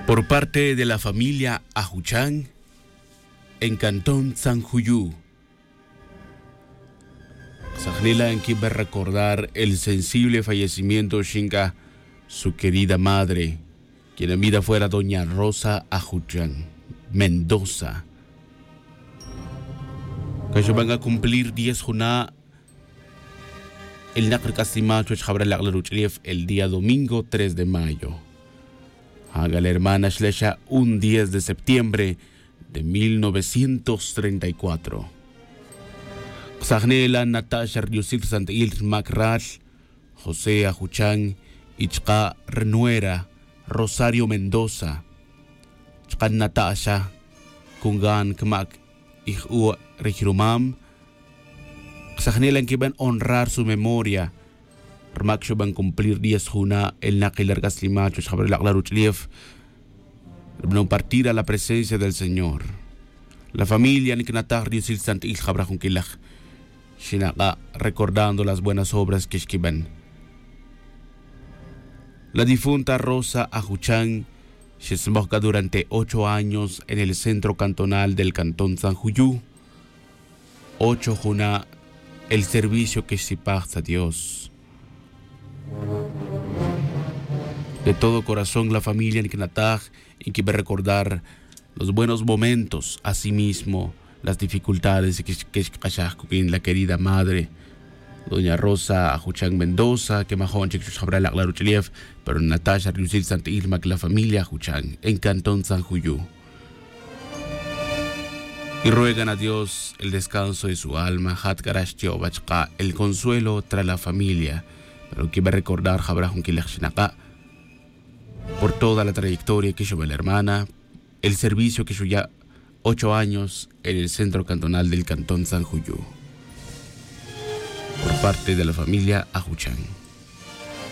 Por parte de la familia Ajuchán, en Cantón San Juyú. Sajnila en que va a recordar el sensible fallecimiento Shinga, su querida madre, quien en vida fuera doña Rosa Ajuchán Mendoza. Que ellos van a cumplir 10 juná el Nakr Casimacho el día domingo 3 de mayo. Haga la hermana Shlesha un 10 de septiembre de 1934. Sahnela Natasha Ryusif Santil Macrash, José Ajuchán, Ichka Renuera, Rosario Mendoza, Chkan Natasha, Kungan Kmak, Ihu Rejirumam. Sahnela en que van a honrar su memoria. Rmaksho van a cumplir 10 juna el Nakilar Gaslimacho, Shabrel Aglaruchliev, van a partir a la presencia del Señor. La familia Niknatar Diosil Santil Jabrajunkilach, Shinaka, recordando las buenas obras que esquivan. La difunta Rosa Ajuchán se esmoja durante 8 años en el centro cantonal del Cantón San Juyú. 8 juna el servicio que se pasa a Dios. De todo corazón la familia Niknataj y que va a recordar los buenos momentos, asimismo las dificultades que en la querida madre doña Rosa Ajuchán Mendoza, que majón sabrá la Clarucheliev, pero Natasha Ryusil Santa Irma, que la familia Ajuchán en Cantón San Juyú. Y ruegan a Dios el descanso de su alma, el consuelo tras la familia, pero que va a recordar Jabrahun Kilachinaka por toda la trayectoria que lleva la hermana, el servicio que lleva ya 8 años en el centro cantonal del Cantón San Juyú, por parte de la familia Ajuchán.